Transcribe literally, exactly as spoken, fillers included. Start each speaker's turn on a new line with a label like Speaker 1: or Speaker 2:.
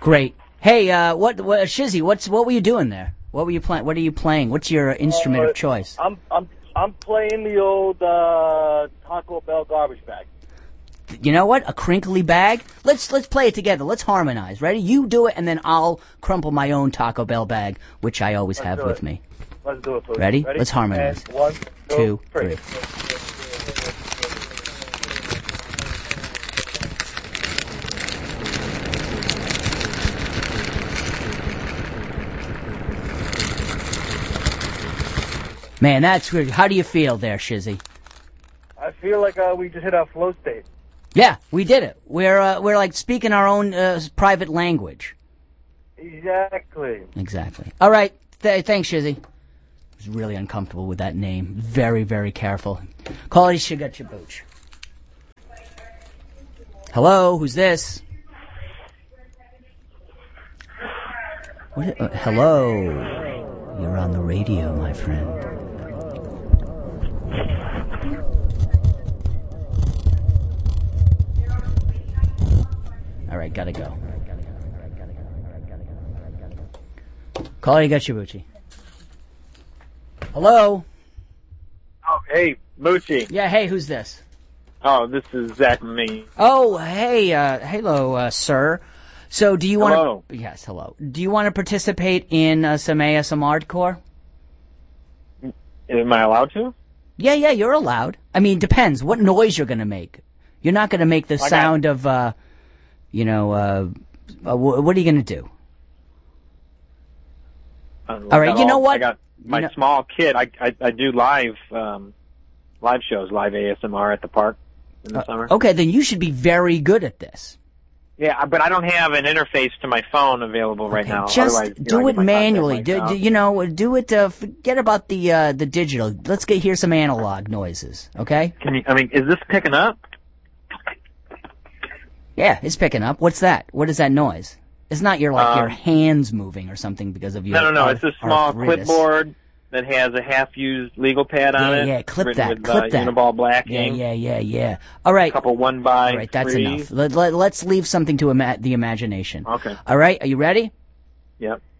Speaker 1: Great. Hey, uh, what, what, Shizzy, what's, what were you doing there? What were you playing? What are you playing? What's your instrument
Speaker 2: uh,
Speaker 1: of choice?
Speaker 2: I'm, I'm, I'm playing the old, uh, Taco Bell garbage bag.
Speaker 1: You know what? A crinkly bag? Let's, let's play it together. Let's harmonize. Ready? You do it, and then I'll crumple my own Taco Bell bag, which I always
Speaker 2: Let's
Speaker 1: have with
Speaker 2: it.
Speaker 1: me.
Speaker 2: Let's do it, please.
Speaker 1: Ready?
Speaker 2: Ready?
Speaker 1: Let's harmonize.
Speaker 2: And one,
Speaker 1: two,
Speaker 2: two three.
Speaker 1: three. Man, that's good. How do you feel there, Shizzy?
Speaker 2: I feel like uh, we just hit our flow state.
Speaker 1: Yeah, we did it. We're uh, we're like speaking our own uh, private language.
Speaker 2: Exactly.
Speaker 1: Exactly. All right. Th- thanks, Shizzy. I was really uncomfortable with that name. Very, very careful. Call it Shigachabuch. Hello, who's this? What? Uh, hello. You're on the radio, my friend. All right, gotta go. Call it Shigachabuchi. Hello.
Speaker 3: Oh, hey, Moochie.
Speaker 1: Yeah, hey, who's this?
Speaker 3: Oh, this is Zach Me.
Speaker 1: Oh, hey, uh, hello, uh, sir. So, do you want to...
Speaker 3: Hello.
Speaker 1: Yes, hello. Do you want to participate in uh, some A S M R hardcore?
Speaker 3: Am I allowed to?
Speaker 1: Yeah, yeah, you're allowed. I mean, depends what noise you're going to make. You're not going to make the
Speaker 3: I
Speaker 1: sound of, uh, you know, uh, uh, what are you going to do?
Speaker 3: Uh,
Speaker 1: All right, you know what?
Speaker 3: I got my
Speaker 1: you know,
Speaker 3: small kid. I, I I do live um, live shows, live A S M R at the park in the
Speaker 1: uh,
Speaker 3: summer.
Speaker 1: Okay, then you should be very good at this.
Speaker 3: Yeah, but I don't have an interface to my phone available right
Speaker 1: Okay,
Speaker 3: now.
Speaker 1: just
Speaker 3: Otherwise, you
Speaker 1: do
Speaker 3: know, I
Speaker 1: it
Speaker 3: get my
Speaker 1: manually.
Speaker 3: contact
Speaker 1: Do,
Speaker 3: mic
Speaker 1: do,
Speaker 3: out.
Speaker 1: you know, do it. Uh, forget about the uh, the digital. Let's get hear some analog noises. Okay?
Speaker 3: Can you? I mean, is this picking up?
Speaker 1: Yeah, it's picking up. What's that? What is that noise? It's not your like
Speaker 3: Um,
Speaker 1: your hands moving or something because of your.
Speaker 3: No, no, no.
Speaker 1: arth-
Speaker 3: It's a small
Speaker 1: arthritis.
Speaker 3: clipboard that has a half-used legal pad on
Speaker 1: Yeah,
Speaker 3: it.
Speaker 1: yeah, clip
Speaker 3: written
Speaker 1: that,
Speaker 3: with,
Speaker 1: clip
Speaker 3: uh,
Speaker 1: that.
Speaker 3: Uniball black
Speaker 1: Yeah,
Speaker 3: ink.
Speaker 1: yeah, yeah, yeah. All right.
Speaker 3: A couple one by
Speaker 1: All right, that's
Speaker 3: three.
Speaker 1: enough. Let, let, let's leave something to ima- the imagination.
Speaker 3: Okay.
Speaker 1: All right, are you ready?
Speaker 3: Yep.